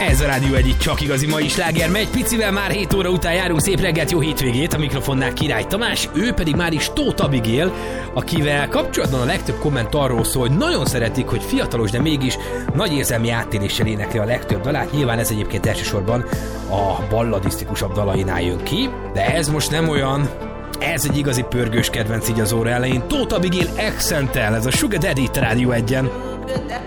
Ez a Rádió egyik csak igazi mai sláger megy, picivel már 7 óra után járunk, szép reggelt, jó hétvégét, a mikrofonnál Király Tamás, ő pedig már is Tóth Abigail, akivel kapcsolatban a legtöbb komment arról szól, hogy nagyon szeretik, hogy fiatalos, de mégis nagy érzelmi áttéréssel énekli a legtöbb dalát, nyilván ez egyébként elsősorban a balladisztikusabb dalainál jön ki, de ez most nem olyan, ez egy igazi pörgős kedvenc így az óra elején, Tóth Abigail Accenttel, ez a Sugar Daddy itt a Rádió 1-en.